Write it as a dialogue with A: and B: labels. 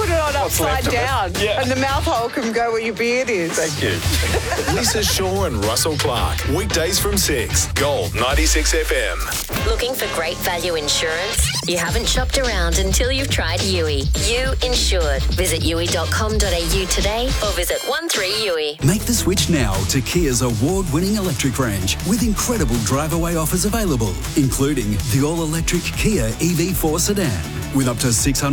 A: put it on
B: What's
A: upside
B: left of it?
A: down,
B: Yeah.
A: and the mouth hole can go where your beard is.
B: Thank you.
C: Lisa Shaw and Russell Clark. Weekdays from 6. Gold 96 FM.
D: Looking for great value insurance? You haven't shopped around until you've tried Yui. You Insured. Visit yui.com.au today or visit 13Yui.
E: Make the switch now to Kia's award-winning electric range with incredible drive-away offers available, including the all-electric Kia EV4 sedan with up to 600